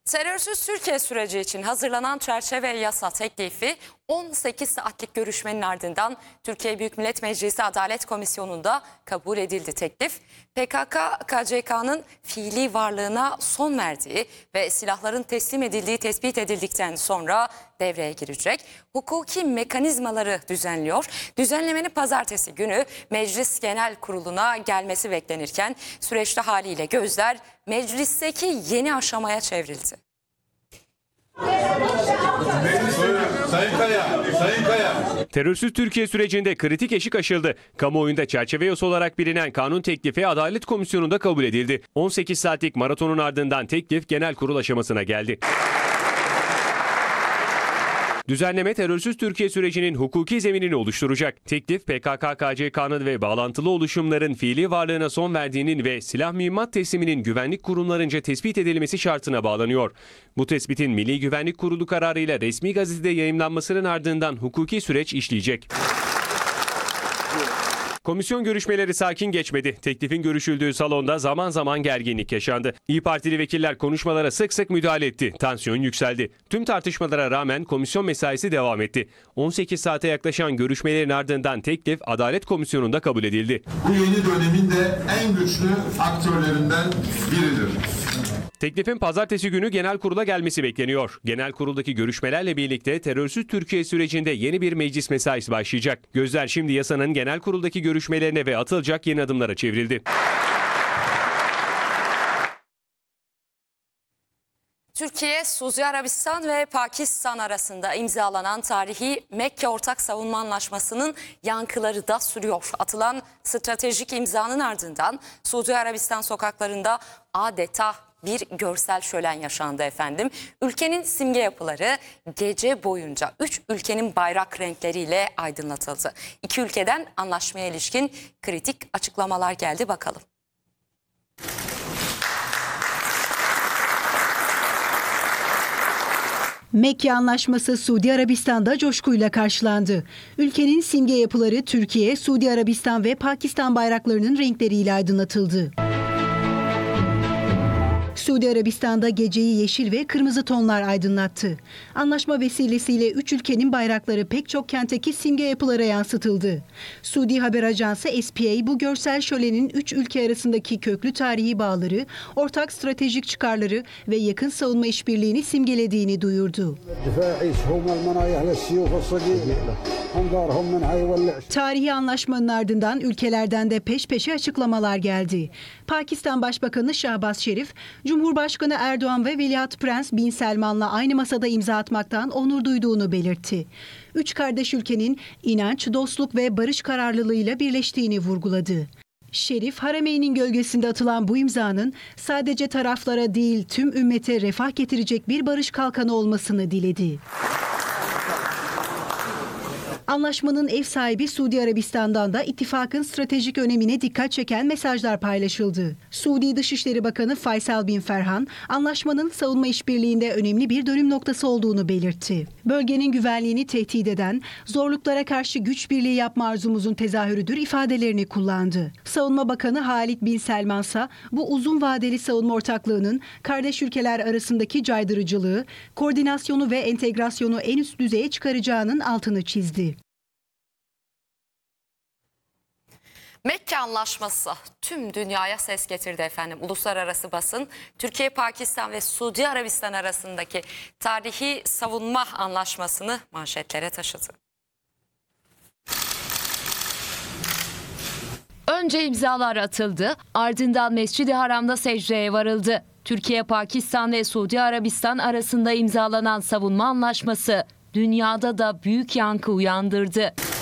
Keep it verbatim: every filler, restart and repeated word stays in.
Terörsüz Türkiye süreci için hazırlanan çerçeve yasa teklifi on sekiz saatlik görüşmenin ardından Türkiye Büyük Millet Meclisi Adalet Komisyonu'nda kabul edildi. Teklif, P K K K C K'nın fiili varlığına son verdiği ve silahların teslim edildiği tespit edildikten sonra devreye girecek. Hukuki mekanizmaları düzenliyor. Düzenlemenin pazartesi günü Meclis Genel Kurulu'na gelmesi beklenirken süreçte haliyle gözler meclisteki yeni aşamaya çevrildi. Sayın Kaya, Sayın Kaya. Terörsüz Türkiye sürecinde kritik eşik aşıldı. Kamuoyunda çerçeve yasa olarak bilinen kanun teklifi Adalet Komisyonu'nda kabul edildi. on sekiz saatlik maratonun ardından teklif genel kurul aşamasına geldi. Düzenleme terörsüz Türkiye sürecinin hukuki zeminini oluşturacak. Teklif P K K K C K'nın ve bağlantılı oluşumların fiili varlığına son verdiğinin ve silah mühimmat tesliminin güvenlik kurumlarınca tespit edilmesi şartına bağlanıyor. Bu tespitin Milli Güvenlik Kurulu kararıyla resmi gazetede yayımlanmasının ardından hukuki süreç işleyecek. Komisyon görüşmeleri sakin geçmedi. Teklifin görüşüldüğü salonda zaman zaman gerginlik yaşandı. İYİ Partili vekiller konuşmalara sık sık müdahale etti. Tansiyon yükseldi. Tüm tartışmalara rağmen komisyon mesaisi devam etti. on sekiz saate yaklaşan görüşmelerin ardından teklif Adalet Komisyonu'nda kabul edildi. Bu yeni dönemin de en güçlü aktörlerinden biridir. Teklifin pazartesi günü genel kurula gelmesi bekleniyor. Genel kuruldaki görüşmelerle birlikte terörsüz Türkiye sürecinde yeni bir meclis mesaisi başlayacak. Gözler şimdi yasanın genel kuruldaki görüşmelerine ve atılacak yeni adımlara çevrildi. Türkiye, Suudi Arabistan ve Pakistan arasında imzalanan tarihi Mekke Ortak Savunma Anlaşması'nın yankıları da sürüyor. Atılan stratejik imzanın ardından Suudi Arabistan sokaklarında adeta bir görsel şölen yaşandı efendim. Ülkenin simge yapıları gece boyunca üç ülkenin bayrak renkleriyle aydınlatıldı. İki ülkeden anlaşmaya ilişkin kritik açıklamalar geldi, bakalım. Mekke Anlaşması Suudi Arabistan'da coşkuyla karşılandı. Ülkenin simge yapıları Türkiye, Suudi Arabistan ve Pakistan bayraklarının renkleriyle aydınlatıldı. Suudi Arabistan'da geceyi yeşil ve kırmızı tonlar aydınlattı. Anlaşma vesilesiyle üç ülkenin bayrakları pek çok kentteki simge yapılara yansıtıldı. Suudi haber ajansı S P A bu görsel şölenin üç ülke arasındaki köklü tarihi bağları, ortak stratejik çıkarları ve yakın savunma işbirliğini simgelediğini duyurdu. Tarihi anlaşmanın ardından ülkelerden de peş peşe açıklamalar geldi. Pakistan Başbakanı Şahbaz Şerif, Cumhurbaşkanı Erdoğan ve Veliaht Prens Bin Selman'la aynı masada imza atmaktan onur duyduğunu belirtti. Üç kardeş ülkenin inanç, dostluk ve barış kararlılığıyla birleştiğini vurguladı. Şerif, Harameyn'in gölgesinde atılan bu imzanın sadece taraflara değil tüm ümmete refah getirecek bir barış kalkanı olmasını diledi. Anlaşmanın ev sahibi Suudi Arabistan'dan da ittifakın stratejik önemine dikkat çeken mesajlar paylaşıldı. Suudi Dışişleri Bakanı Faysal Bin Ferhan, anlaşmanın savunma işbirliğinde önemli bir dönüm noktası olduğunu belirtti. Bölgenin güvenliğini tehdit eden, zorluklara karşı güç birliği yapma arzumuzun tezahürüdür ifadelerini kullandı. Savunma Bakanı Halid Bin Selman ise bu uzun vadeli savunma ortaklığının kardeş ülkeler arasındaki caydırıcılığı, koordinasyonu ve entegrasyonu en üst düzeye çıkaracağının altını çizdi. Mekke Anlaşması tüm dünyaya ses getirdi efendim. Uluslararası basın Türkiye, Pakistan ve Suudi Arabistan arasındaki tarihi savunma anlaşmasını manşetlere taşıdı. Önce imzalar atıldı, ardından Mescid-i Haram'da secdeye varıldı. Türkiye, Pakistan ve Suudi Arabistan arasında imzalanan savunma anlaşması dünyada da büyük yankı uyandırdı.